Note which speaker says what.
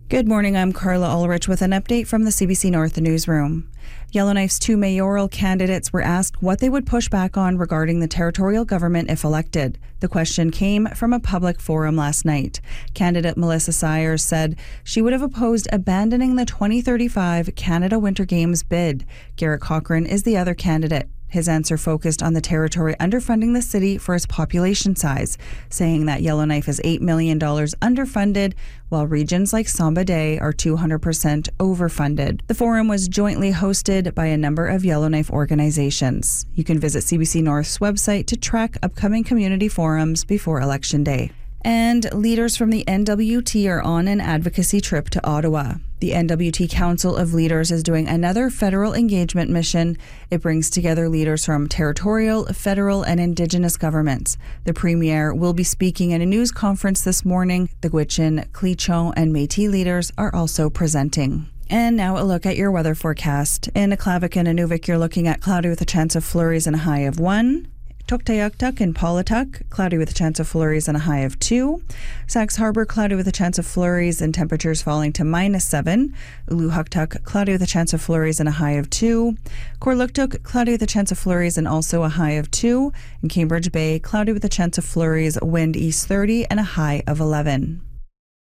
Speaker 1: Good morning, I'm Carla Ulrich with an update from the CBC North newsroom. Yellowknife's two mayoral candidates were asked what they would push back on regarding the territorial government if elected. The question came from a public forum last night. Candidate Melissa Sayers said she would have opposed abandoning the 2035 Canada Winter Games bid. Garrett Cochran is the other candidate. His answer focused on the territory underfunding the city for its population size, saying that Yellowknife is $8 million underfunded, while regions like Samba Day are 200% overfunded. The forum was jointly hosted by a number of Yellowknife organizations. You can visit CBC North's website to track upcoming community forums before Election Day. And leaders from the NWT are on an advocacy trip to Ottawa. The NWT Council of Leaders is doing another federal engagement mission. It brings together leaders from territorial, federal, and Indigenous governments. The Premier will be speaking at a news conference this morning. The Gwich'in, Clicho, and Métis leaders are also presenting. And now a look at your weather forecast. In Aklavik and Inuvik, you're looking at cloudy with a chance of flurries and a high of 1. Tuktoyaktuk and Paulatuk, cloudy with a chance of flurries and a high of 2. Sax Harbor, cloudy with a chance of flurries and temperatures falling to -7. Uluhuktuk, cloudy with a chance of flurries and a high of 2. Korluktuk, cloudy with a chance of flurries and also a high of 2. And Cambridge Bay, cloudy with a chance of flurries, wind east 30 and a high of 11.